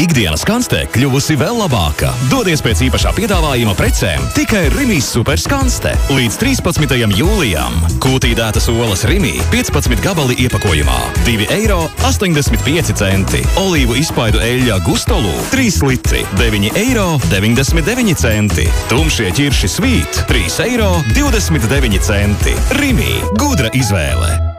Ikdienas skanste kļuvusi vēl labāka. Dodies pēc īpašā piedāvājuma precēm tikai Rimi Super skanste. Līdz 13. jūlijam. Kūtīdētas olas Rimi 15 gabali iepakojumā. 2,85 eiro. Olīvu izspaidu eļļa Gustolu 3 litri. 9,99 eiro. Tumšie ķirši Svīt 3,29 eiro. Rimi. Gudra izvēle.